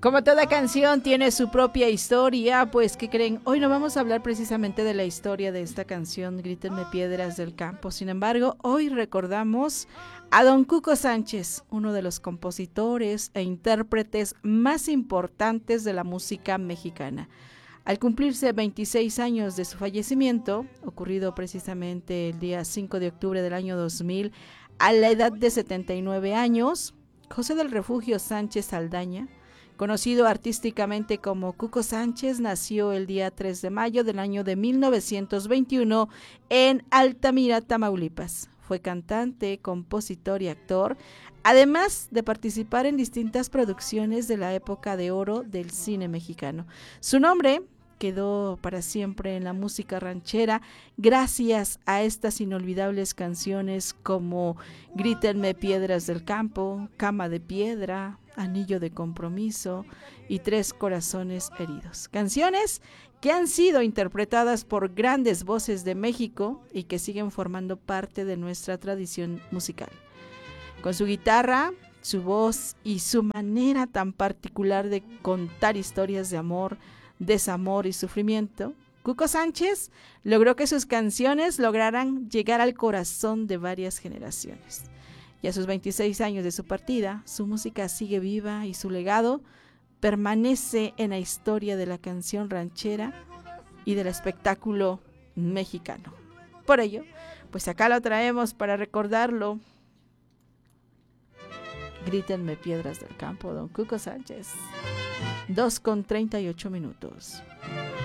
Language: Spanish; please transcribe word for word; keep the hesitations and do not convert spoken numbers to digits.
Como toda canción tiene su propia historia, pues ¿qué creen? Hoy no vamos a hablar precisamente de la historia de esta canción, Grítenme Piedras del Campo. Sin embargo, hoy recordamos a don Cuco Sánchez, uno de los compositores e intérpretes más importantes de la música mexicana. Al cumplirse veintiséis años de su fallecimiento, ocurrido precisamente el día cinco de octubre del año dos mil, a la edad de setenta y nueve años, José del Refugio Sánchez Saldaña, conocido artísticamente como Cuco Sánchez, nació el día tres de mayo del año de mil novecientos veintiuno en Altamira, Tamaulipas. Fue cantante, compositor y actor, además de participar en distintas producciones de la época de oro del cine mexicano. Su nombre quedó para siempre en la música ranchera gracias a estas inolvidables canciones como Grítenme Piedras del Campo, Cama de Piedra, Anillo de Compromiso y Tres Corazones Heridos. Canciones que han sido interpretadas por grandes voces de México y que siguen formando parte de nuestra tradición musical. Con su guitarra, su voz y su manera tan particular de contar historias de amor, desamor y sufrimiento, Cuco Sánchez logró que sus canciones lograran llegar al corazón de varias generaciones. Y a sus veintiséis años de su partida, su música sigue viva y su legado permanece en la historia de la canción ranchera y del espectáculo mexicano. Por ello, pues acá lo traemos para recordarlo. Grítenme Piedras del Campo, don Cuco Sánchez. dos con treinta y ocho minutos.